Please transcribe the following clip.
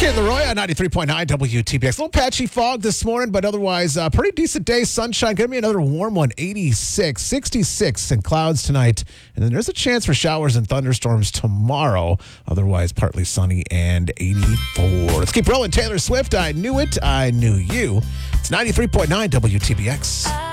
Kid Leroy on 93.9 WTBX. A little patchy fog this morning, but otherwise pretty decent day. Sunshine. Going to be another warm one. 86, 66 and clouds tonight. And then there's a chance for showers and thunderstorms tomorrow. Otherwise partly sunny and 84. Let's keep rolling. Taylor Swift. I knew it. I knew you. It's 93.9 WTBX.